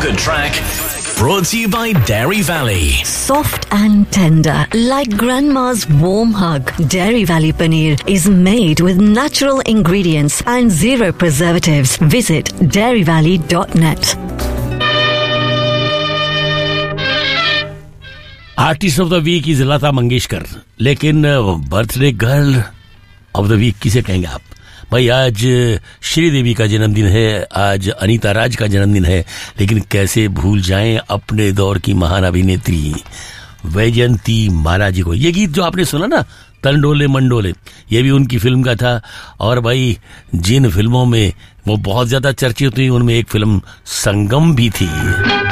Good track. Brought to you by Dairy Valley. Soft and tender, like grandma's warm hug. Dairy Valley paneer is made with natural ingredients and zero preservatives. Visit dairyvalley.net. Artist of the week is Lata Mangeshkar, लेकिन birthday girl of the week किसे कहेंगे आप? भाई आज श्रीदेवी का जन्मदिन है, आज अनीता राज का जन्मदिन है, लेकिन कैसे भूल जाएं अपने दौर की महान अभिनेत्री वैजयंती माला जी को। ये गीत जो आपने सुना ना, तंडोले मंडोले, ये भी उनकी फिल्म का था। और भाई जिन फिल्मों में वो बहुत ज्यादा चर्चित हुई उनमें एक फिल्म संगम भी थी।